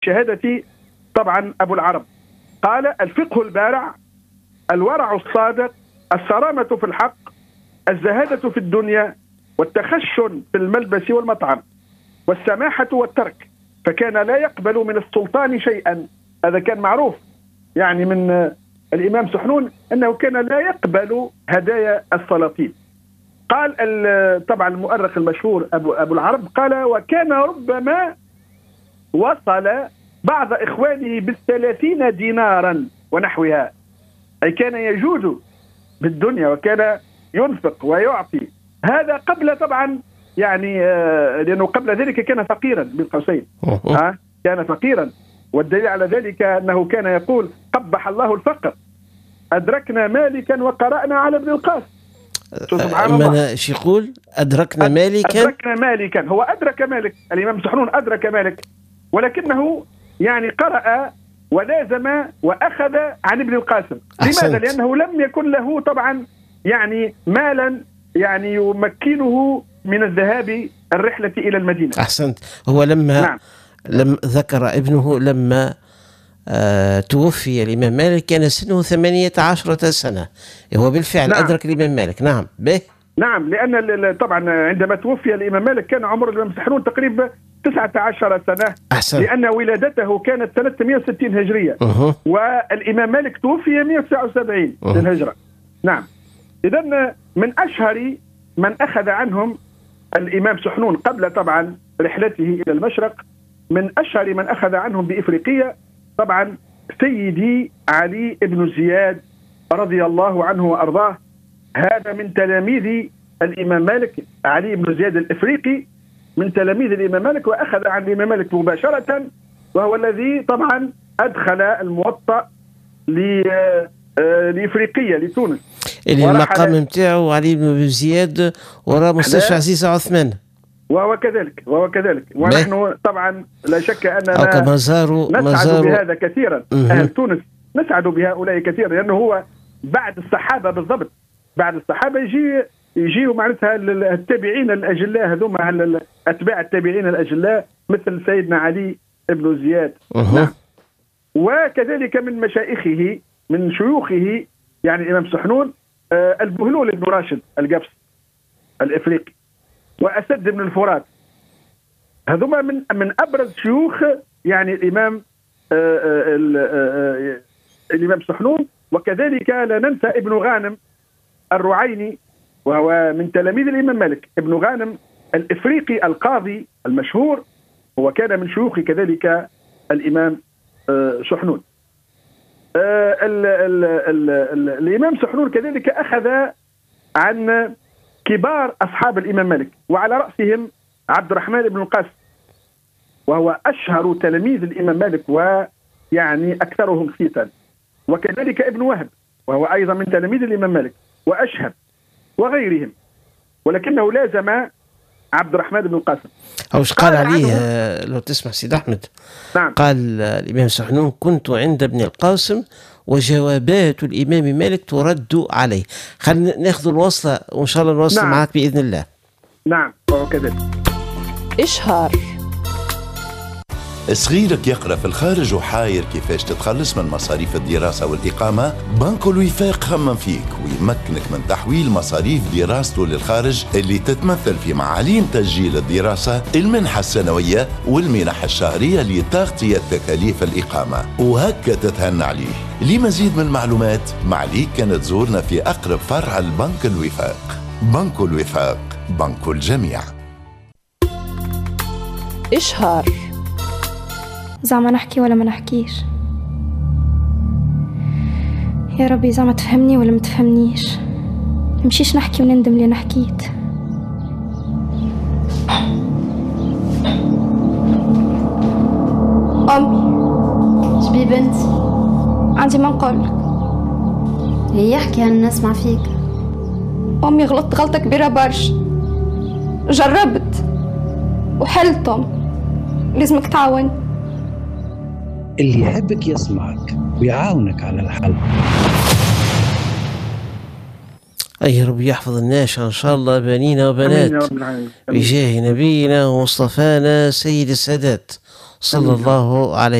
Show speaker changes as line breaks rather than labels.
شهادة طبعا أبو العرب. قال: الفقه البارع، الورع الصادق، الصرامة في الحق، الزهادة في الدنيا، والتخشن في الملبس والمطعم، والسماحة والترك، فكان لا يقبل من السلطان شيئا. هذا كان معروف يعني من الإمام سحنون أنه كان لا يقبل هدايا السلاطين. قال طبعا المؤرخ المشهور أبو العرب قال: وكان ربما وصل بعض إخوانه ب30 دينارا ونحوها، أي كان يجود بالدنيا وكان ينفق ويعطي. هذا قبل طبعا يعني لأنه قبل ذلك كان فقيرا بين قوسين، كان فقيرا. والدليل على ذلك أنه كان يقول: قبح الله الفقر، أدركنا مالكا وقرأنا على ابن القاسم.
سبحان الله. ايش يقول؟ أدركنا مالكا.
هو أدرك مالك، الإمام سحنون أدرك مالك، ولكنه يعني قرأ ولازم وأخذ عن ابن القاسم. لماذا؟ لأنه لم يكن له طبعا يعني مالا يعني يمكنه من الذهاب الرحلة إلى المدينة.
أحسنت. هو لما ذكر ابنه لما توفي الإمام مالك كان سنه 18 سنة. هو بالفعل أدرك الإمام مالك. نعم به.
نعم، لأن طبعا عندما توفي الإمام مالك كان عمر الإمام سحنون تقريبا 19 سنة.
أحسن.
لأن ولادته كانت سنة 160 هجرية. والإمام مالك توفي 179 للهجرة. نعم. إذن من أشهر من أخذ عنهم الإمام سحنون قبل طبعا رحلته إلى المشرق، من أشهر من أخذ عنهم بإفريقية طبعا سيدي علي بن زياد رضي الله عنه وأرضاه. هذا من تلاميذ الإمام مالك، علي بن زياد الإفريقي من تلاميذ الإمام مالك، وأخذ عن الإمام مالك مباشرة، وهو الذي طبعا أدخل الموطأ لإفريقيا لتونس.
اللي المقام نتاعو علي بن زياد وراء مستشفى عزيز عثمان.
وهو كذلك ونحن طبعا لا شك أننا
نسعد
بهذا كثيرا. أهل تونس نسعد بهؤلاء كثيرا، لأنه هو بعد الصحابة بالضبط، بعد الصحابة يجيوا معناتها التابعين الأجلاء، هذوما أتباع التابعين الأجلاء مثل سيدنا علي بن زياد. نعم. وكذلك من مشايخه من شيوخه يعني الإمام سحنون البهلول بن راشد القبس الإفريقي، وأسد بن الفرات. هذوما من أبرز شيوخ يعني الإمام سحنون. وكذلك لا ننسى ابن غانم الرعيني، وهو من تلاميذ الإمام مالك. ابن غانم الإفريقي القاضي المشهور، هو كان من شيوخ كذلك الإمام سحنون. الإمام سحنون كذلك أخذ عن كبار أصحاب الإمام مالك، وعلى رأسهم عبد الرحمن بن القاسم، وهو أشهر تلاميذ الإمام مالك ويعني أكثرهم صيتا. وكذلك ابن وهب، وهو أيضا من تلاميذ الإمام مالك وأشهب وغيرهم، ولكنه لازم عبد الرحمن بن القاسم.
أوش قال عليه لو تسمح سيد أحمد؟
نعم.
قال الإمام سحنون: كنت عند ابن القاسم وجوابات الإمام مالك ترد عليه. خلينا ناخذ الوصلة وإن شاء الله نوصل معك بإذن الله.
نعم وكذلك.
إشهار.
صغيرك يقرأ في الخارج وحاير كيفاش تتخلص من مصاريف الدراسة والإقامة؟ بنكو الوفاق خمم فيك ويمكنك من تحويل مصاريف دراسته للخارج اللي تتمثل في معاليم تسجيل الدراسة، المنحة السنوية والمنح الشهرية لتغطية تكاليف الإقامة، وهكا تتهنى عليه. لمزيد من المعلومات معليك كانت تزورنا في أقرب فرع البنك الوفاق. بنك الوفاق، بنك الجميع.
إشهار.
زعما نحكي ولا ما نحكيش؟ يا ربي زعما تفهمني ولا ما تفهمنيش؟ نمشيش نحكي وندم اللي نحكيت. أمي.
شبي بنتي؟
عندي ما نقولك.
هي يحكي أنا نسمع فيك.
أمي غلطت غلطة كبيرة برشا، جربت وحلتم، لازمك تعاون.
اللي يحبك يسمعك ويعاونك على الحل.
أي رب يحفظ الناشئة إن شاء الله، بنينا وبنات، بجاه نبينا ومصطفانا سيد السادات صلى الله عليه